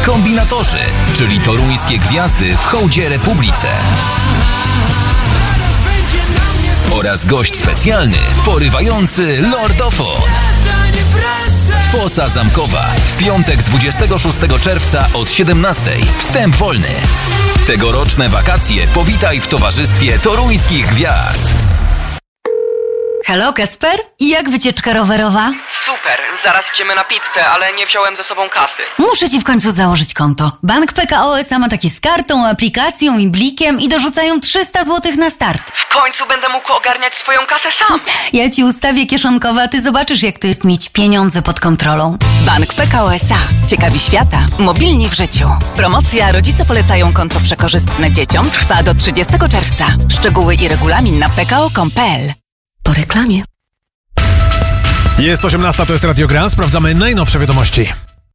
Kombinatorzy, czyli toruńskie gwiazdy w hołdzie Republice. Oraz gość specjalny, porywający lordofon. Fosa Zamkowa w piątek 26 czerwca od 17:00. Wstęp wolny. Tegoroczne wakacje powitaj w towarzystwie toruńskich gwiazd. Halo, Kacper? I jak wycieczka rowerowa? Super, zaraz idziemy na pizzę, ale nie wziąłem ze sobą kasy. Muszę ci w końcu założyć konto. Bank PKO SA ma takie z kartą, aplikacją i blikiem i dorzucają 300 zł na start. W końcu będę mógł ogarniać swoją kasę sam. Ja ci ustawię kieszonkowe, a ty zobaczysz, jak to jest mieć pieniądze pod kontrolą. Bank PKO SA. Ciekawi świata. Mobilni w życiu. Promocja Rodzice polecają konto przekorzystne dzieciom trwa do 30 czerwca. Szczegóły i regulamin na pko.com.pl. Po reklamie. Jest 18, to jest Radio Gra. Sprawdzamy najnowsze wiadomości.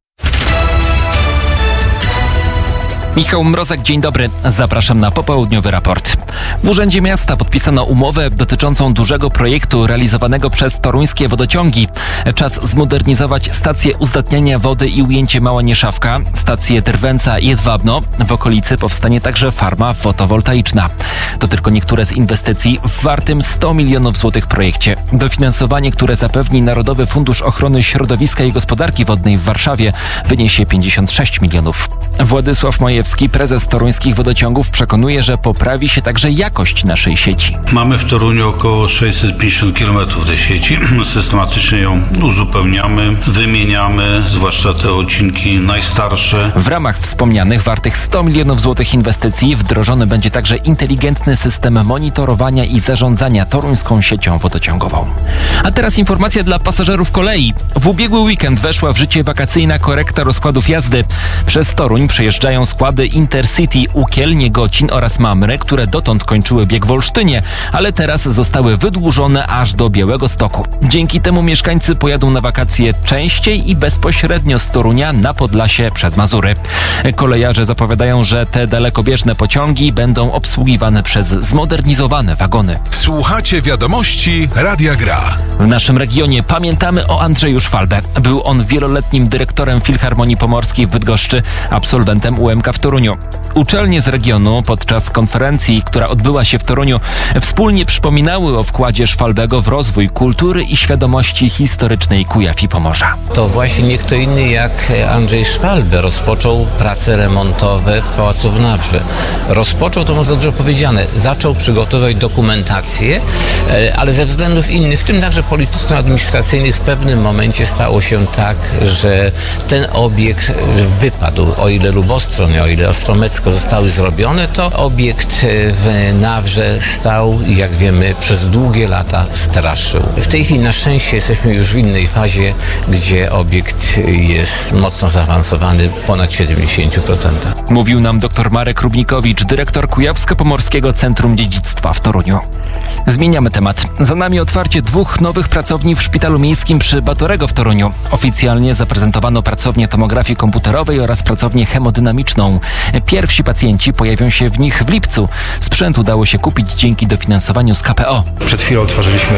Michał Mrozek, dzień dobry. Zapraszam na popołudniowy raport. W Urzędzie Miasta podpisano umowę dotyczącą dużego projektu realizowanego przez toruńskie wodociągi. Czas zmodernizować stację uzdatniania wody i ujęcie Mała Nieszawka, stację Drwęca i Jedwabno. W okolicy powstanie także farma fotowoltaiczna. To tylko niektóre z inwestycji w wartym 100 milionów złotych projekcie. Dofinansowanie, które zapewni Narodowy Fundusz Ochrony Środowiska i Gospodarki Wodnej w Warszawie, wyniesie 56 milionów. Władysław Majewski, prezes toruńskich wodociągów, przekonuje, że poprawi się także jakość naszej sieci. Mamy w Toruniu około 650 km tej sieci. Systematycznie ją uzupełniamy, wymieniamy, zwłaszcza te odcinki najstarsze. W ramach wspomnianych wartych 100 milionów złotych inwestycji wdrożony będzie także inteligentny system monitorowania i zarządzania toruńską siecią wodociągową. A teraz informacja dla pasażerów kolei. W ubiegły weekend weszła w życie wakacyjna korekta rozkładów jazdy. Przez Toruń przejeżdżają składy Intercity Ukiel, Niegocin oraz Mamry, które dotąd kończyły bieg w Olsztynie, ale teraz zostały wydłużone aż do Białegostoku. Dzięki temu mieszkańcy pojadą na wakacje częściej i bezpośrednio z Torunia na Podlasie przez Mazury. Kolejarze zapowiadają, że te dalekobieżne pociągi będą obsługiwane przez zmodernizowane wagony. Słuchacie wiadomości Radia Gra. W naszym regionie pamiętamy o Andrzeju Szwalbę. Był on wieloletnim dyrektorem Filharmonii Pomorskiej w Bydgoszczy, absolwentem UMK w Toruniu. Uczelnie z regionu podczas konferencji, która odbyła się w Toruniu, wspólnie przypominały o wkładzie Szwalbego w rozwój kultury i świadomości historycznej Kujaw i Pomorza. To właśnie nie kto inny jak Andrzej Szwalbe rozpoczął prace remontowe w Pałacu w Nawrze. Rozpoczął, to może dobrze powiedziane, zaczął przygotowywać dokumentację, ale ze względów innych, w tym także polityczno-administracyjnych, w pewnym momencie stało się tak, że ten obiekt wypadł. O ile Lubostron, o ile Ostromecko zostały zrobione, to obiekt w Nawrze stał i jak wiemy przez długie lata straszył. W tej chwili na szczęście jesteśmy już w innej fazie, gdzie obiekt jest mocno zaawansowany, ponad 70%. Mówił nam dr Marek Rubnikowicz, dyrektor Kujawsko-Pomorskiego Centrum Dziedzictwa w Toruniu. Zmieniamy temat. Za nami otwarcie 2 nowych pracowni w Szpitalu Miejskim przy Batorego w Toruniu. Oficjalnie zaprezentowano pracownię tomografii komputerowej oraz pracownię hemodynamiczną. Pierwsi pacjenci pojawią się w nich w lipcu. Sprzęt udało się kupić dzięki dofinansowaniu z KPO. Przed chwilą otworzyliśmy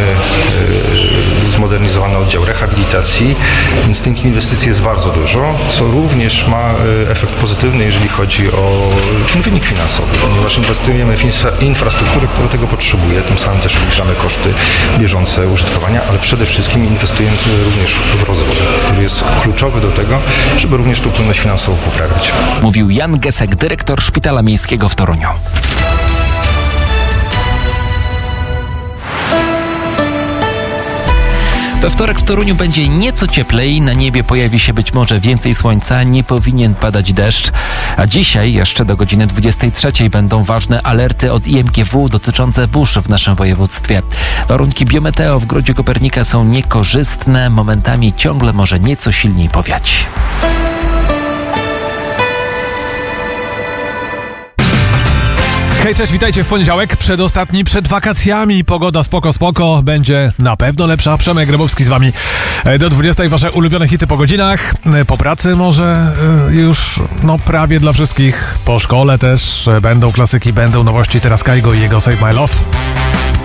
zmodernizowany oddział rehabilitacji, więc tych inwestycji jest bardzo dużo, co również ma efekt pozytywny, jeżeli chodzi o wynik finansowy, ponieważ inwestujemy w infrastrukturę, która tego potrzebuje, tym samym też obniżamy koszty bieżące użytkowania, ale przede wszystkim inwestujemy również w rozwój, który jest kluczowy do tego, żeby również tą płynność finansową poprawiać. Mówił Jan Gesek, dyrektor Szpitala Miejskiego w Toruniu. We wtorek w Toruniu będzie nieco cieplej, na niebie pojawi się być może więcej słońca, nie powinien padać deszcz. A dzisiaj jeszcze do godziny 23 będą ważne alerty od IMGW dotyczące burz w naszym województwie. Warunki biometeo w Grodzie Kopernika są niekorzystne, momentami ciągle może nieco silniej powiać. Hej, cześć, witajcie w poniedziałek, przedostatni przed wakacjami. Pogoda spoko, będzie na pewno lepsza. Przemek Grabowski z wami do 20. Wasze ulubione hity po godzinach. Po pracy może już prawie dla wszystkich. Po szkole też będą klasyki, będą nowości. Teraz Kaigo i jego Save My Love.